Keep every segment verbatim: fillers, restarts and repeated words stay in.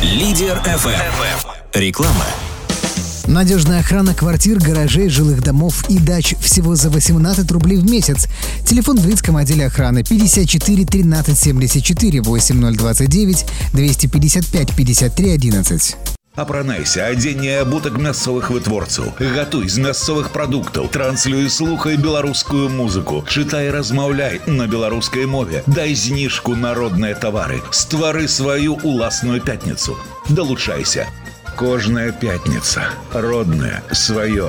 Лидер эф эм. Реклама. Надежная охрана квартир, гаражей, жилых домов и дач всего за восемнадцать рублей в месяц. Телефон в Рильском отделе охраны пятьдесят четыре тринадцать семьдесят четыре восемь ноль двадцать девять двести пятьдесят пять пятьдесят три одиннадцать. Апранайся, адзенне абутак мясцовых вытворцаў. Гатуй з мясцовых прадуктаў, транслюй, слухай беларускую музыку, чытай, размаўляй на беларускай мове, дай зніжку на родныя тавары, ствары сваю уласную пятніцу. Далучайся. Кожная пятница. Родное, свое.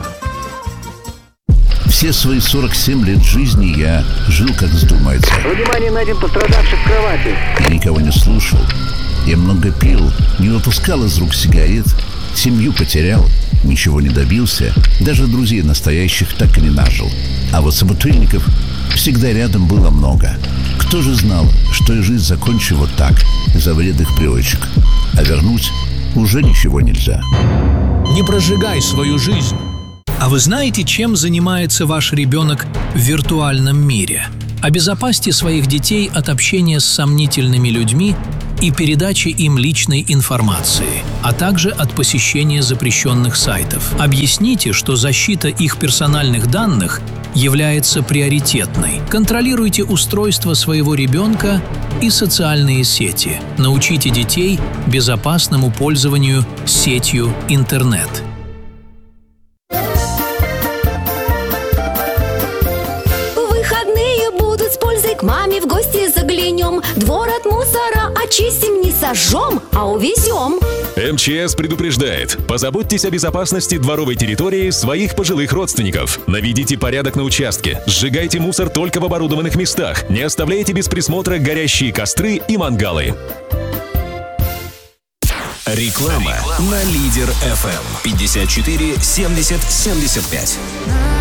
Все свои сорок семь лет жизни я жил, как вздумается. Внимание, найден пострадавший в кровати. Я никого не слушал. Я много пил, не выпускал из рук сигарет, семью потерял, ничего не добился, даже друзей настоящих так и не нажил. А вот собутыльников всегда рядом было много. Кто же знал, что и жизнь закончу вот так, из-за вредных привычек. А вернуть уже ничего нельзя. Не прожигай свою жизнь. А вы знаете, чем занимается ваш ребенок в виртуальном мире? Обезопасьте своих детей от общения с сомнительными людьми и передачи им личной информации, а также от посещения запрещенных сайтов. Объясните, что защита их персональных данных является приоритетной. Контролируйте устройство своего ребенка и социальные сети. Научите детей безопасному пользованию сетью интернет. Выходные будут с пользой, к маме в гости заглянем. Двор от мусора очистим, не сожжем, а увезем. эм че эс предупреждает: позаботьтесь о безопасности дворовой территории своих пожилых родственников. Наведите порядок на участке, сжигайте мусор только в оборудованных местах, не оставляйте без присмотра горящие костры и мангалы. Реклама на Лидер эф эм. пятьдесят четыре семьдесят семьдесят пять.